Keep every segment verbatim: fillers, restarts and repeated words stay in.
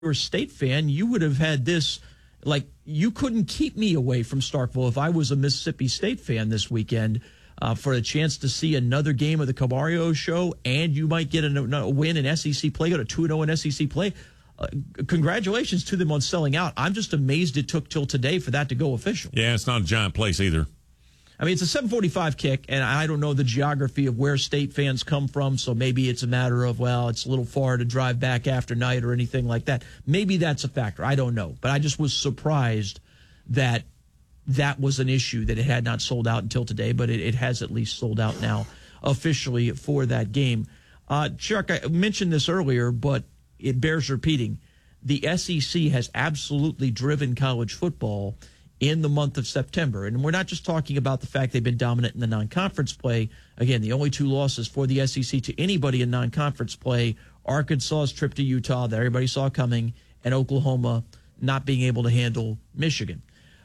were a State fan, you would have had this, like, you couldn't keep me away from Starkville if I was a Mississippi State fan this weekend uh, for a chance to see another game of the Camario show, and you might get a, a win in S E C play, go to two and oh in S E C play. Uh, congratulations to them on selling out. I'm just amazed it took till today for that to go official. Yeah, it's not a giant place either. I mean, it's a seven forty-five kick, and I don't know the geography of where State fans come from, so maybe it's a matter of, well, it's a little far to drive back after night or anything like that. Maybe that's a factor. I don't know. But I just was surprised that that was an issue, that it had not sold out until today, but it, it has at least sold out now officially for that game. Uh, Chuck, I mentioned this earlier, but it bears repeating. The S E C has absolutely driven college football in the month of September. And we're not just talking about the fact they've been dominant in the non-conference play. Again, the only two losses for the S E C to anybody in non-conference play, Arkansas's trip to Utah that everybody saw coming, and Oklahoma not being able to handle Michigan.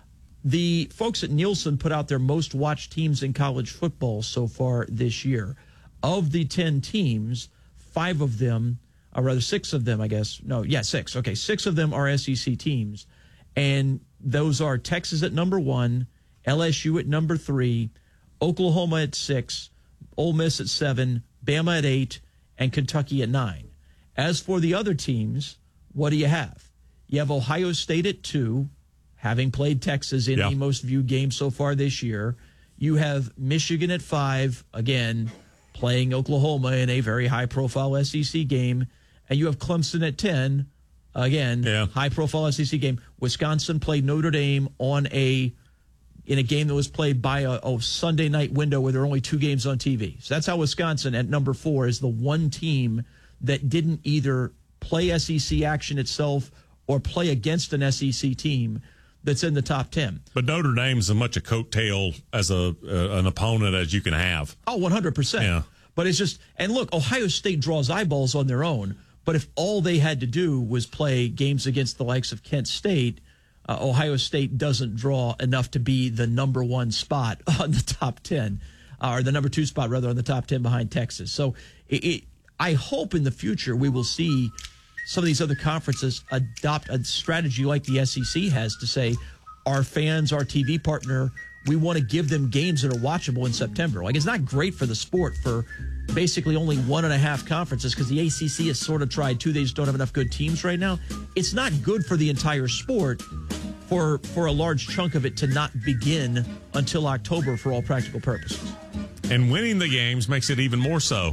The folks at Nielsen put out their most watched teams in college football so far this year. Of the ten teams, five of them, or rather six of them, I guess. No, yeah, six. Okay, six of them are S E C teams. And those are Texas at number one, L S U at number three, Oklahoma at six, Ole Miss at seven, Bama at eight, and Kentucky at nine. As for the other teams, what do you have? You have Ohio State at two, having played Texas in yeah. the most viewed game so far this year. You have Michigan at five, again, playing Oklahoma in a very high-profile S E C game. And you have Clemson at ten, again, yeah. high-profile S E C game. Wisconsin played Notre Dame on a in a game that was played by a, a Sunday night window where there were only two games on T V. So that's how Wisconsin at number four is the one team that didn't either play S E C action itself or play against an S E C team that's in the top ten. But Notre Dame's as much a coattail as a uh, an opponent as you can have. Oh, one hundred percent. Yeah. But it's just, and look, Ohio State draws eyeballs on their own. But if all they had to do was play games against the likes of Kent State, uh, Ohio State doesn't draw enough to be the number one spot on the top ten, uh, or the number two spot, rather, on the top ten behind Texas. So it, it, I hope in the future we will see some of these other conferences adopt a strategy like the S E C has to say, our fans, our T V partner, we want to give them games that are watchable in September. Like, it's not great for the sport for basically only one and a half conferences because the A C C has sort of tried too. They just don't have enough good teams right now. It's not good for the entire sport for for a large chunk of it to not begin until October for all practical purposes. And winning the games makes it even more so.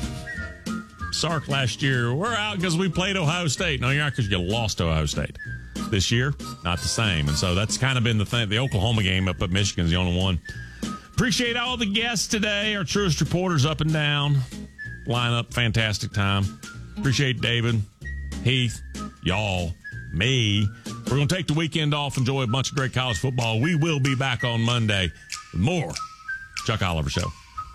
Sark last year, we're out because we played Ohio State. No, you're not because you lost to Ohio State. This year, not the same. And so that's kind of been the thing. The Oklahoma game up at Michigan's the only one. Appreciate all the guests today. Our truest reporters up and down. Lineup, fantastic time. Appreciate David, Heath, y'all, me. We're going to take the weekend off, enjoy a bunch of great college football. We will be back on Monday with more Chuck Oliver Show.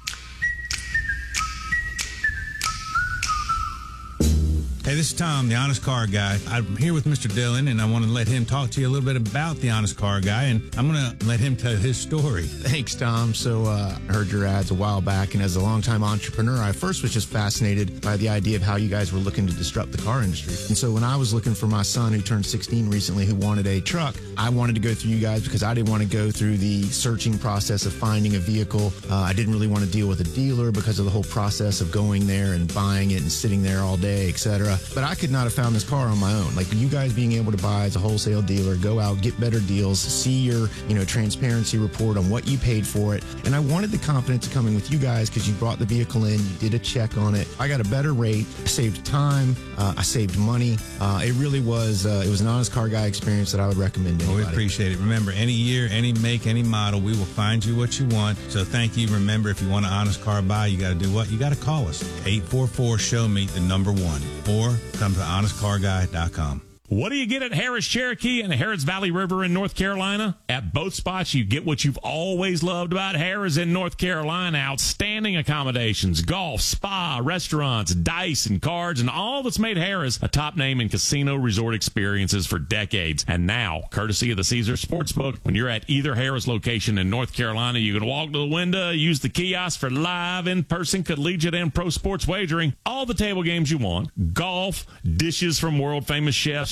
Hey, this is Tom, the Honest Car Guy. I'm here with Mister Dillon, and I want to let him talk to you a little bit about the Honest Car Guy, and I'm going to let him tell his story. Thanks, Tom. So uh, I heard your ads a while back, and as a longtime entrepreneur, I first was just fascinated by the idea of how you guys were looking to disrupt the car industry. And so when I was looking for my son, who turned sixteen recently, who wanted a truck, I wanted to go through you guys because I didn't want to go through the searching process of finding a vehicle. Uh, I didn't really want to deal with a dealer because of the whole process of going there and buying it and sitting there all day, et cetera. But I could not have found this car on my own. Like, you guys being able to buy as a wholesale dealer, go out, get better deals, see your, you know, transparency report on what you paid for it. And I wanted the confidence of coming with you guys because you brought the vehicle in, you did a check on it. I got a better rate, I saved time, uh, I saved money. Uh, it really was, uh, it was an Honest Car Guy experience that I would recommend to anybody. Well, we appreciate it. Remember, any year, any make, any model, we will find you what you want. So thank you. Remember, if you want an Honest Car Buy, you got to do what? You got to call us. eight four four, show me the number one. Or come to honest car guy dot com. What do you get at Harris Cherokee and the Harris Valley River in North Carolina? At both spots, you get what you've always loved about Harris in North Carolina. Outstanding accommodations, golf, spa, restaurants, dice, and cards, and all that's made Harris a top name in casino resort experiences for decades. And now, courtesy of the Caesars Sportsbook, when you're at either Harris location in North Carolina, you can walk to the window, use the kiosk for live, in-person, collegiate, and pro sports wagering. All the table games you want, golf, dishes from world-famous chefs,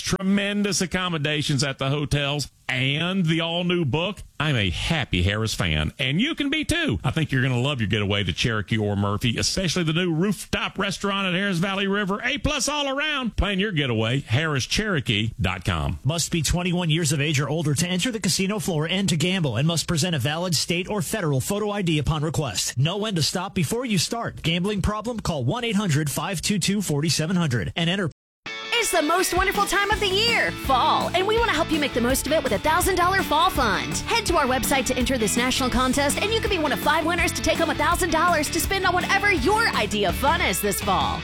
tremendous accommodations at the hotels, and the all-new book, I'm a happy Harris fan, and you can be too. I think you're going to love your getaway to Cherokee or Murphy, especially the new rooftop restaurant at Harris Valley River. A-plus all around. Plan your getaway, harris cherokee dot com. Must be twenty-one years of age or older to enter the casino floor and to gamble, and must present a valid state or federal photo I D upon request. Know when to stop before you start. Gambling problem? Call one eight hundred five two two four seven zero zero and enter. It's the most wonderful time of the year, fall, and we want to help you make the most of it with a one thousand dollars Fall Fund. Head to our website to enter this national contest, and you could be one of five winners to take home one thousand dollars to spend on whatever your idea of fun is this fall.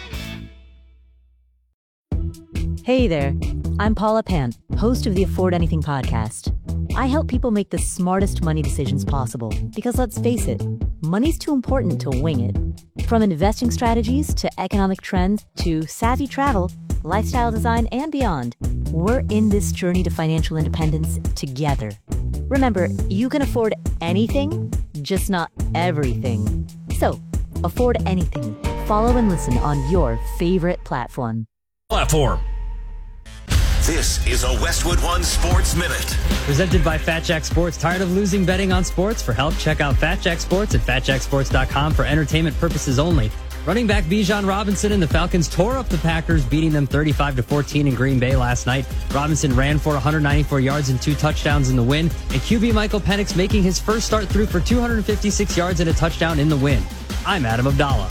Hey there, I'm Paula Pant, host of the Afford Anything podcast. I help people make the smartest money decisions possible because, let's face it, money's too important to wing it. From investing strategies to economic trends to savvy travel, lifestyle design, and beyond, we're in this journey to financial independence together. Remember, you can afford anything, just not everything. So, afford anything. Follow and listen on your favorite platform. Platform. This is a Westwood One Sports Minute. Presented by Fat Jack Sports. Tired of losing betting on sports? For help, check out Fat Jack Sports at fat jack sports dot com for entertainment purposes only. Running back Bijan Robinson and the Falcons tore up the Packers, beating them thirty-five to fourteen in Green Bay last night. Robinson ran for one hundred ninety-four yards and two touchdowns in the win, and Q B Michael Penix making his first start through for two hundred fifty-six yards and a touchdown in the win. I'm Adam Abdallah.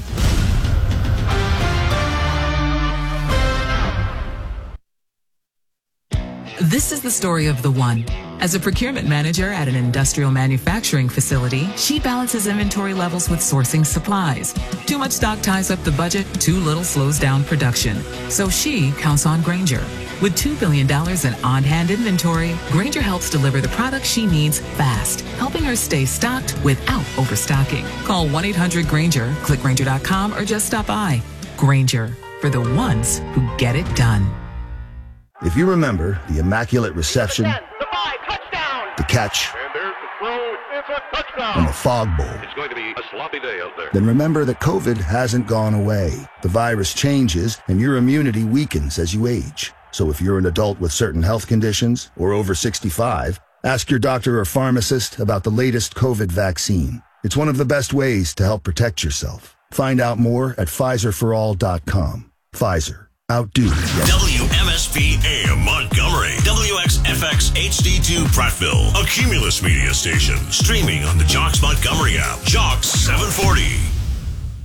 This is the story of the one. As a procurement manager at an industrial manufacturing facility, she balances inventory levels with sourcing supplies. Too much stock ties up the budget, too little slows down production. So she counts on Grainger. With two billion dollars in on-hand inventory, Grainger helps deliver the products she needs fast, helping her stay stocked without overstocking. Call one eight hundred Grainger, click Grainger dot com, or just stop by. Grainger, for the ones who get it done. If you remember the Immaculate Reception, the, five, touchdown. the catch, and there's the throw, it's a touchdown. and the Fog Bowl, it's going to be a sloppy day out there. Then remember that COVID hasn't gone away. The virus changes and your immunity weakens as you age. So if you're an adult with certain health conditions or over sixty-five, ask your doctor or pharmacist about the latest COVID vaccine. It's one of the best ways to help protect yourself. Find out more at Pfizer for all dot com. Pfizer. Outdo. W M S P A M Montgomery. W X F X H D two Prattville. A Cumulus Media station. Streaming on the Jocks Montgomery app. Jocks seven forty.